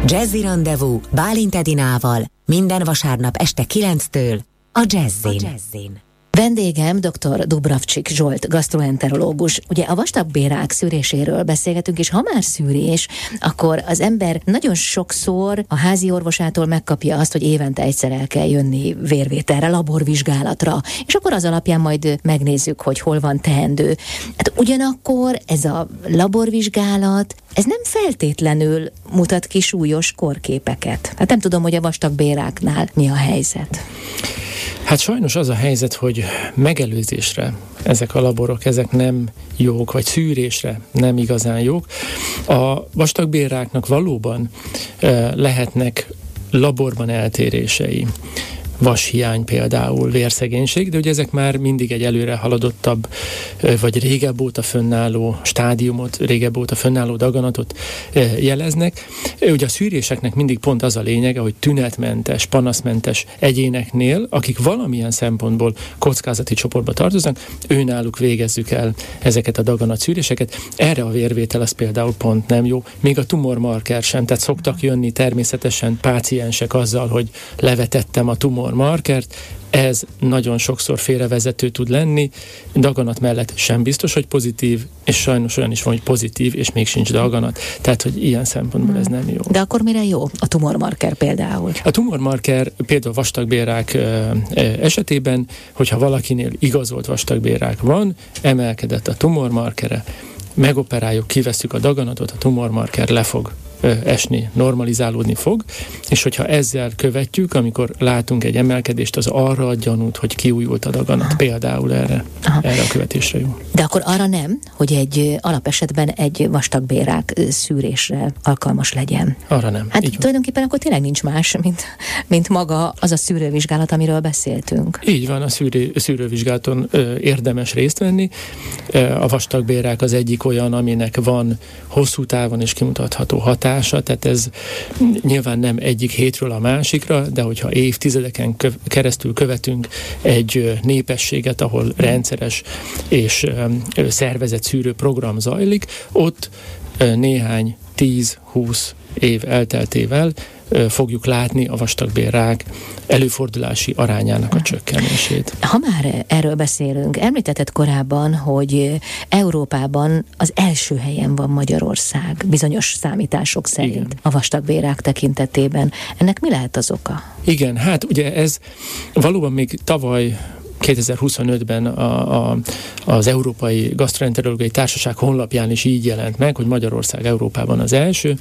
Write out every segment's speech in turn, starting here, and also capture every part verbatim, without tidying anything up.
Jazzy Rendezvous Bálint Edinával minden vasárnap este kilenctől a Jazzin. Vendégem dr. Dubravcsik Zsolt, gasztroenterológus. Ugye a vastagbélrák szűréséről beszélgetünk, és ha már szűrés, akkor az ember nagyon sokszor a házi orvosától megkapja azt, hogy évente egyszer el kell jönni vérvételre, laborvizsgálatra, és akkor az alapján majd megnézzük, hogy hol van teendő. Hát ugyanakkor ez a laborvizsgálat, ez nem feltétlenül mutat ki súlyos korképeket. Hát nem tudom, hogy a vastagbélráknál mi a helyzet. Hát sajnos az a helyzet, hogy megelőzésre ezek a laborok, ezek nem jók, vagy szűrésre nem igazán jók. A vastagbélráknak valóban e, lehetnek laborban eltérései. Vashiány például, vérszegénység, de ugye ezek már mindig egy előre haladottabb, vagy régebb óta fönnálló stádiumot, régebb óta fönnálló daganatot jeleznek. Ugye a szűréseknek mindig pont az a lényege, hogy tünetmentes, panaszmentes egyéneknél, akik valamilyen szempontból kockázati csoportba tartoznak, őnáluk végezzük el ezeket a daganatszűréseket. Erre a vérvétel az például pont nem jó, még a tumormarker sem, tehát szoktak jönni természetesen páciensek azzal, hogy levetettem a tumor markert, ez nagyon sokszor félrevezető tud lenni, daganat mellett sem biztos, hogy pozitív, és sajnos olyan is van, hogy pozitív, és még sincs daganat. Tehát, hogy ilyen szempontból ez nem jó. De akkor mire jó a tumormarker például? A tumormarker például vastagbélrák esetében, hogyha valakinél igazolt vastagbélrák van, emelkedett a tumormarkere, megoperáljuk, kivesszük a daganatot, a tumormarker le fog esni, normalizálódni fog, és hogyha ezzel követjük, amikor látunk egy emelkedést, az arra a gyanút, hogy kiújult a daganat. Aha. Például erre, erre a követésre jó. De akkor arra nem, hogy egy alapesetben egy vastagbélrák szűrésre alkalmas legyen? Arra nem. Hát tulajdonképpen akkor tényleg nincs más, mint, mint maga az a szűrővizsgálat, amiről beszéltünk. Így van, a szűrő, szűrővizsgálaton ö, érdemes részt venni. A vastagbélrák az egyik olyan, aminek van hosszú távon és kimutatható hatás, tehát ez nyilván nem egyik hétről a másikra, de hogyha évtizedeken köv- keresztül követünk egy népességet, ahol rendszeres és ö, szervezett szűrő program zajlik, ott ö, néhány tíz-húsz év elteltével ö, fogjuk látni a vastagbélrák előfordulási arányának a csökkenését. Ha már erről beszélünk, említetted korábban, hogy Európában az első helyen van Magyarország, bizonyos számítások szerint. Igen. A vastagbélrák tekintetében. Ennek mi lehet az oka? Igen, hát ugye ez valóban még tavaly kétezer-huszonötben a, a, az Európai Gasztroenterológiai Társaság honlapján is így jelent meg, hogy Magyarország Európában az első,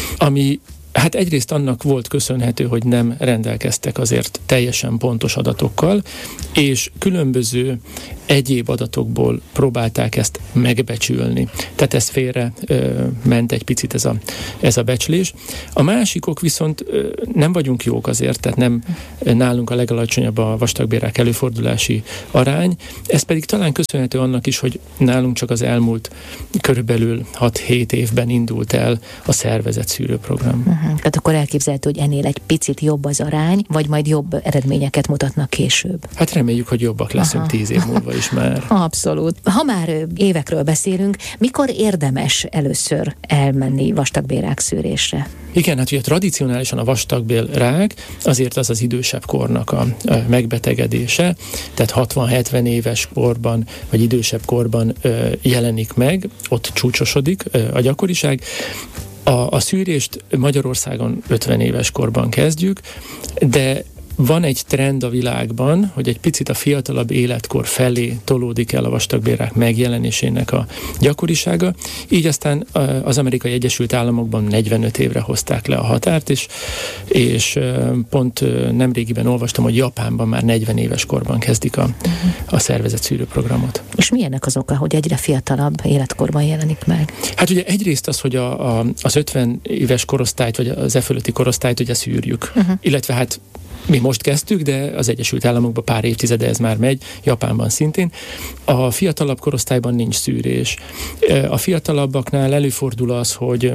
ami hát egyrészt annak volt köszönhető, hogy nem rendelkeztek azért teljesen pontos adatokkal, és különböző egyéb adatokból próbálták ezt megbecsülni. Tehát ez félre ö, ment egy picit ez a, ez a becslés. A másikok viszont ö, nem vagyunk jók azért, tehát nem nálunk a legalacsonyabb a vastagbélrák előfordulási arány. Ez pedig talán köszönhető annak is, hogy nálunk csak az elmúlt körülbelül hat-hét évben indult el a szervezett szűrőprogram. Uh-huh. Tehát akkor elképzelhető, hogy ennél egy picit jobb az arány, vagy majd jobb eredményeket mutatnak később. Hát reméljük, hogy jobbak leszünk Aha. tíz év múlva is már. Abszolút. Ha már évekről beszélünk, mikor érdemes először elmenni vastagbélrák szűrésre? Igen, hát ugye tradicionálisan a vastagbélrák azért az az idősebb kornak a, a megbetegedése, tehát hatvan-hetven éves korban, vagy idősebb korban ö, jelenik meg, ott csúcsosodik ö, a gyakoriság. A, a szűrést Magyarországon ötven éves korban kezdjük, de van egy trend a világban, hogy egy picit a fiatalabb életkor felé tolódik el a vastagbélrák megjelenésének a gyakorisága, így aztán az Amerikai Egyesült Államokban negyvenöt évre hozták le a határt, és, és pont nemrégiben olvastam, hogy Japánban már negyven éves korban kezdik a, a szervezett szűrőprogramot. És mi ennek az oka, hogy egyre fiatalabb életkorban jelenik meg? Hát ugye egyrészt az, hogy a, a, az ötven éves korosztályt, vagy az e fölötti korosztályt ugye szűrjük, uh-huh. illetve hát mi most kezdtük, de az Egyesült Államokban pár évtizede ez már megy, Japánban szintén. A fiatalabb korosztályban nincs szűrés. A fiatalabbaknál előfordul az, hogy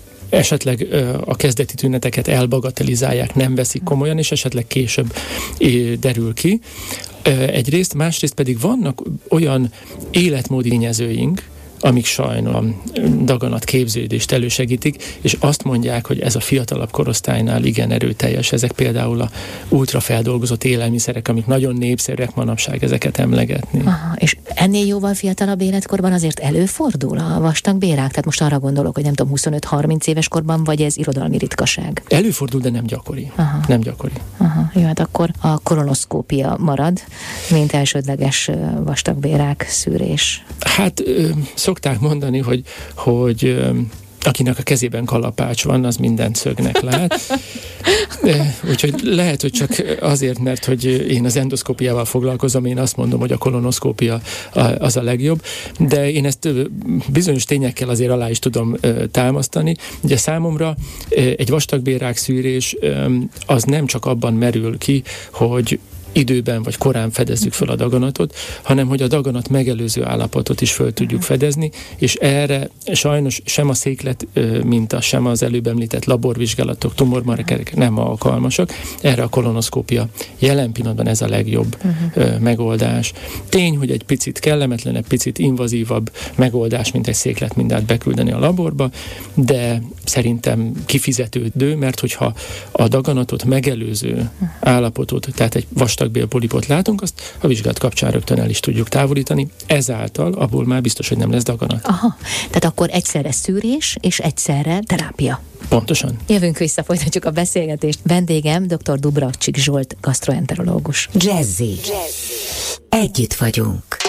esetleg a kezdeti tüneteket elbagatelizálják, nem veszik komolyan, és esetleg később derül ki. Egyrészt, másrészt pedig vannak olyan életmódi tényezőink, amik sajnos a daganat képződést elősegítik, és azt mondják, hogy ez a fiatalabb korosztálynál igen erőteljes. Ezek például a ultrafeldolgozott élelmiszerek, amik nagyon népszerűek manapság, ezeket emlegetni. Aha, és ennél jóval fiatalabb életkorban azért előfordul a vastagbélrák? Tehát most arra gondolok, hogy nem tudom, huszonöt-harminc éves korban, vagy ez irodalmi ritkaság? Előfordul, de nem gyakori. Aha. Nem gyakori. Aha, jó, hát akkor a kolonoszkópia marad, mint elsődleges vastagbélrák szűrés. Hát ö, szokták mondani, hogy, hogy ö, akinek a kezében kalapács van, az mindent szögnek lát. Úgyhogy lehet, hogy csak azért, mert hogy én az endoszkópiával foglalkozom, én azt mondom, hogy a kolonoszkópia az a legjobb, de én ezt bizonyos tényekkel azért alá is tudom támasztani. Ugye számomra egy vastagbélrák szűrés az nem csak abban merül ki, hogy időben vagy korán fedezzük fel a daganatot, hanem hogy a daganat megelőző állapotot is föl tudjuk fedezni, és erre sajnos sem a széklet minta, sem az előbb említett laborvizsgálatok, tumormarkerek nem alkalmasak. Erre a kolonoszkópia jelen pillanatban ez a legjobb uh-huh. megoldás. Tény, hogy egy picit kellemetlenebb, picit invazívabb megoldás, mint egy székletmintát beküldeni a laborba, de szerintem kifizetődő, mert hogyha a daganatot megelőző állapotot, tehát egy vastagbélpolipot látunk, azt a vizsgálat kapcsán rögtön el is tudjuk távolítani. Ezáltal abból már biztos, hogy nem lesz daganat. Aha, tehát akkor egyszerre szűrés és egyszerre terápia. Pontosan. Jövünk vissza, folytatjuk a beszélgetést. Vendégem dr. Dubravcsik Zsolt, gasztroenterológus. Jazzy. Együtt vagyunk.